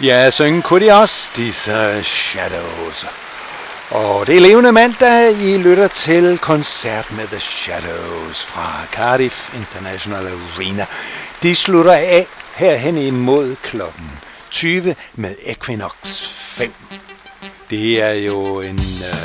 Ja, synge kunne de også, disse Shadows. Og det er levende mandag, I lytter til koncert med The Shadows fra Cardiff International Arena. De slutter af herhen imod klokken 20 med Equinox 5. Det er jo en